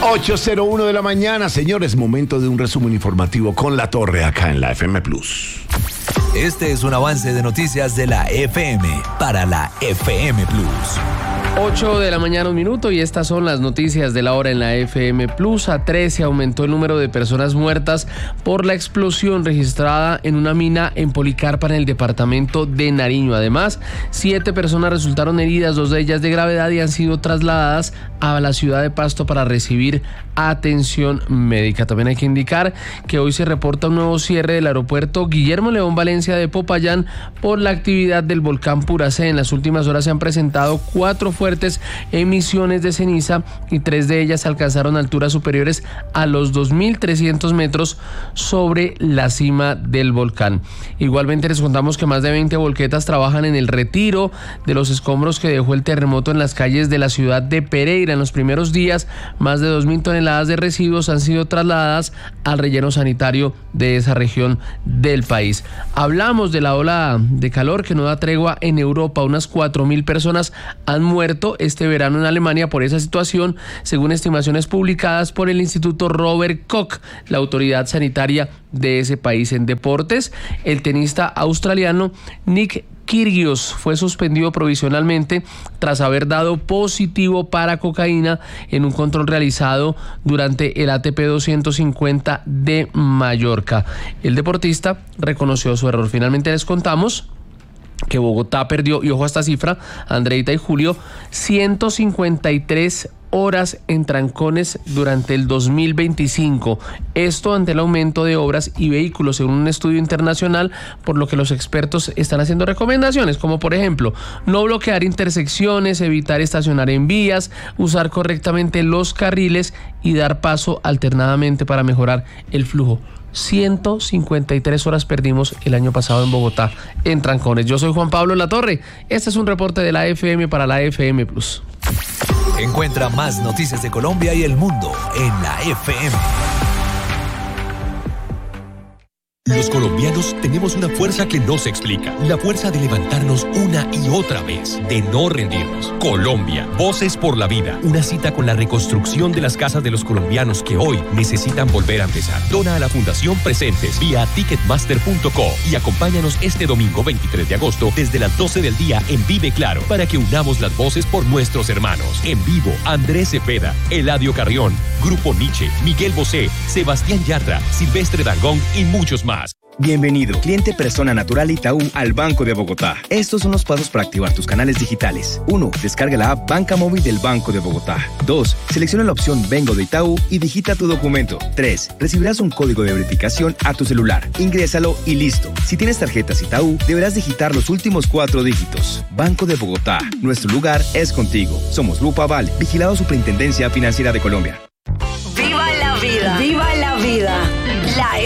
8:01 de la mañana, señores, momento de un resumen informativo con La Torre acá en la FM Plus. Este es un avance de noticias de la FM para la FM Plus. 8 de la mañana, 1 minuto, y estas son las noticias de la hora en la FM Plus. A 13 aumentó el número de personas muertas por la explosión registrada en una mina en Policarpa, en el departamento de Nariño. Además, 7 personas resultaron heridas, 2 de ellas de gravedad, y han sido trasladadas a la ciudad de Pasto para recibir atención médica. También hay que indicar que hoy se reporta un nuevo cierre del aeropuerto Guillermo León Valencia de Popayán por la actividad del volcán Puracé. En las últimas horas se han presentado 4 fuertes emisiones de ceniza y 3 de ellas alcanzaron alturas superiores a los 2.300 metros sobre la cima del volcán. Igualmente les contamos que más de 20 volquetas trabajan en el retiro de los escombros que dejó el terremoto en las calles de la ciudad de Pereira. En los primeros días, más de 2.000 toneladas de residuos han sido trasladadas al relleno sanitario de esa región del país. Hablamos de la ola de calor que no da tregua en Europa. Unas 4.000 personas han muerto este verano en Alemania por esa situación, según estimaciones publicadas por el Instituto Robert Koch, la autoridad sanitaria de ese país. En deportes, el tenista australiano Nick Kyrgios fue suspendido provisionalmente tras haber dado positivo para cocaína en un control realizado durante el ATP 250 de Mallorca. El deportista reconoció su error. Finalmente les contamos que Bogotá perdió, y ojo a esta cifra, Andreita y Julio, 153 horas en trancones durante el 2025. Esto ante el aumento de obras y vehículos, según un estudio internacional, por lo que los expertos están haciendo recomendaciones, como por ejemplo, no bloquear intersecciones, evitar estacionar en vías, usar correctamente los carriles y dar paso alternadamente para mejorar el flujo. 153 horas perdimos el año pasado en Bogotá en trancones. Yo soy Juan Pablo Latorre. Este es un reporte de la FM para la FM Plus. Encuentra más noticias de Colombia y el mundo en la FM. Los colombianos tenemos una fuerza que no se explica. La fuerza de levantarnos una y otra vez, de no rendirnos. Colombia, Voces por la Vida. Una cita con la reconstrucción de las casas de los colombianos que hoy necesitan volver a empezar. Dona a la Fundación Presentes vía ticketmaster.co y acompáñanos este domingo 23 de agosto desde las 12 del día en Vive Claro para que unamos las voces por nuestros hermanos. En vivo, Andrés Cepeda, Eladio Carrión, Grupo Nietzsche, Miguel Bosé, Sebastián Yatra, Silvestre Dangond y muchos más. Bienvenido, cliente persona natural Itaú al Banco de Bogotá. Estos son los pasos para activar tus canales digitales. 1. Descarga la app Banca Móvil del Banco de Bogotá. 2. Selecciona la opción Vengo de Itaú y digita tu documento. 3. Recibirás un código de verificación a tu celular. Ingrésalo y listo. Si tienes tarjetas Itaú, deberás digitar los últimos 4 dígitos. Banco de Bogotá. Nuestro lugar es contigo. Somos Grupo Aval, vigilado Superintendencia Financiera de Colombia. ¡Viva la vida! ¡Viva la vida! La